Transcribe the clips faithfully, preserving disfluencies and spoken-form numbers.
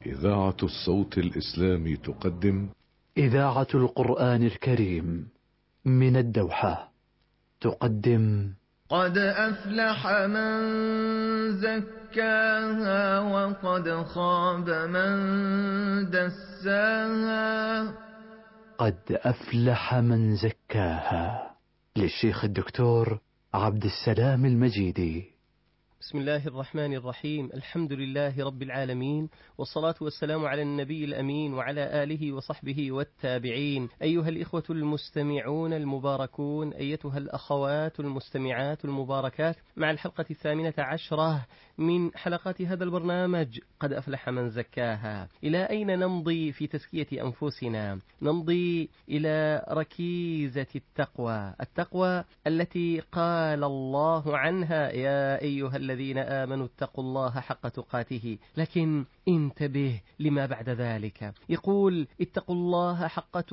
إذاعة الصوت الإسلامي تقدم إذاعة القرآن الكريم من الدوحة تقدم قد أفلح من زكاها وقد خاب من دساها. قد أفلح من زكاها للشيخ الدكتور عبد السلام المجيدي. بسم الله الرحمن الرحيم. الحمد لله رب العالمين، والصلاة والسلام على النبي الأمين وعلى آله وصحبه والتابعين. أيها الإخوة المستمعون المباركون، أيتها الأخوات المستمعات المباركات، مع الحلقة الثامنة عشرة من حلقات هذا البرنامج قد أفلح من زكاها. إلى أين نمضي في تزكية أنفسنا؟ نمضي إلى ركيزة التقوى، التقوى التي قال الله عنها: يا أيها الذين آمنوا اتقوا الله حق تقاته. لكن انتبه لما بعد ذلك، يقول: اتقوا الله حق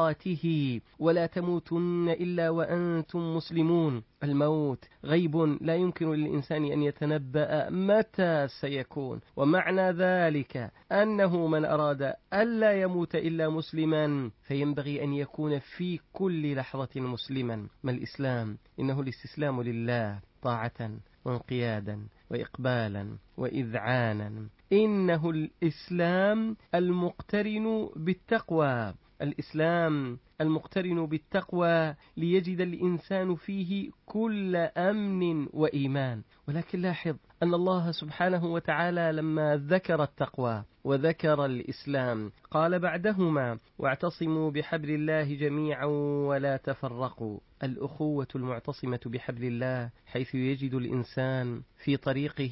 تقاته ولا تموتن إلا وأنتم مسلمون. الموت غيب لا يمكن للإنسان أن يتنبأ متى سيكون، ومعنى ذلك أنه من أراد ألا يموت إلا مسلما فينبغي أن يكون في كل لحظة مسلما. ما الإسلام؟ إنه الاستسلام لله طاعة وانقيادا وإقبالا وإذعانا. إنه الإسلام المقترن بالتقوى، الإسلام المقترن بالتقوى ليجد الإنسان فيه كل أمن وإيمان. ولكن لاحظ أن الله سبحانه وتعالى لما ذكر التقوى وذكر الإسلام قال بعدهما: واعتصموا بحبل الله جميعا ولا تفرقوا. الأخوة المعتصمة بحبل الله، حيث يجد الإنسان في طريقه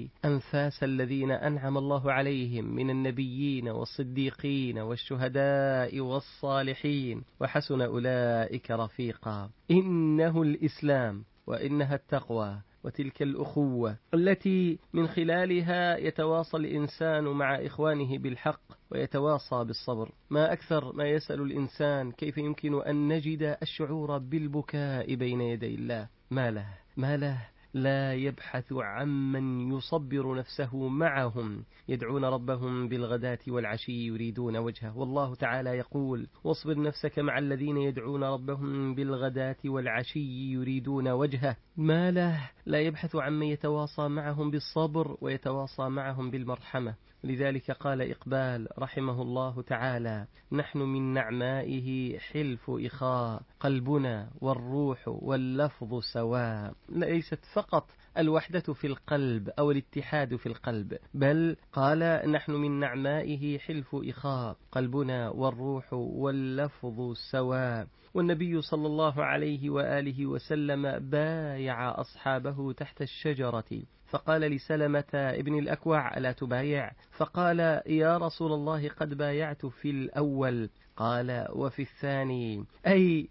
أنفاس الذين أنعم الله عليهم من النبيين والصديقين والشهداء والصالحين، وحسن أولئك رفيقا. إنه الإسلام وإنها التقوى وتلك الأخوة التي من خلالها يتواصل الإنسان مع إخوانه بالحق ويتواصى بالصبر. ما أكثر ما يسأل الإنسان: كيف يمكن أن نجد الشعور بالبكاء بين يدي الله؟ ما له ما له لا يبحث عمن يصبر نفسه معهم، يدعون ربهم بالغداة والعشي يريدون وجهه. والله تعالى يقول: واصبر نفسك مع الذين يدعون ربهم بالغداة والعشي يريدون وجهه. ما له لا يبحث عمن يتواصى معهم بالصبر ويتواصى معهم بالمرحمة. لذلك قال إقبال رحمه الله تعالى: نحن من نعمائه حلف إخاء، قلبنا والروح واللفظ سواء. ليست فقط الوحدة في القلب أو الاتحاد في القلب، بل قال: نحن من نعمائه حلف إخاء، قلبنا والروح واللفظ سواء. والنبي صلى الله عليه وآله وسلم بايع أصحابه تحت الشجرة، فقال لسلمة ابن الأكوع: ألا تبايع؟ فقال: يا رسول الله قد بايعت في الأول. قال: وفي الثاني؟ أي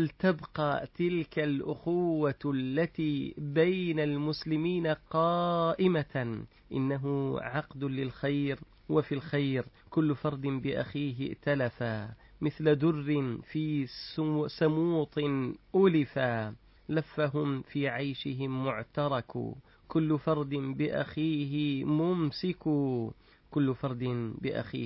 فلتبقى تلك الأخوة التي بين المسلمين قائمة. إنه عقد للخير، وفي الخير كل فرد بأخيه ائتلفا، مثل در في سموط ألفا، لفهم في عيشهم معترك، كل فرد بأخيه ممسك، كل فرد بأخيه